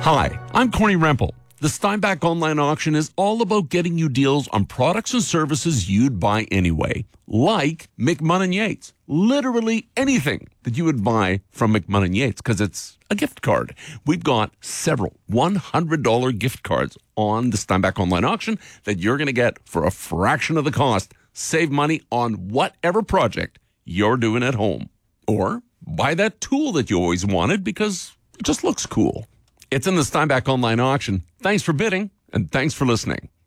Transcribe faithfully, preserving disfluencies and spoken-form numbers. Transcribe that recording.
Hi, I'm Corny Rempel. The Steinbach Online Auction is all about getting you deals on products and services you'd buy anyway, like McMunn Yates. Literally anything that you would buy from McMunn Yates, because it's a gift card. We've got several one hundred dollars gift cards on the Steinbach Online Auction that you're going to get for a fraction of the cost. Save money on whatever project you're doing at home. Or buy that tool that you always wanted because it just looks cool. It's in the Steinbach Online Auction. Thanks for bidding, and thanks for listening.